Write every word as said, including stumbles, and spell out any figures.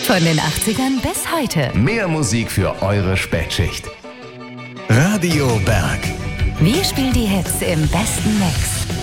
Von den achtzigern bis heute. Mehr Musik für eure Spätschicht. Radio Berg. Wir spielen die Hits im besten Mix.